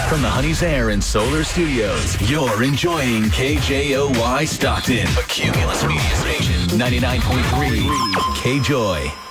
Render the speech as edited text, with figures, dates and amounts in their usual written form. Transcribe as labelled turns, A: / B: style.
A: From the Honey's Air and Solar Studios, you're enjoying KJOY Stockton, a Cumulus Media Station, 99.3 KJOY.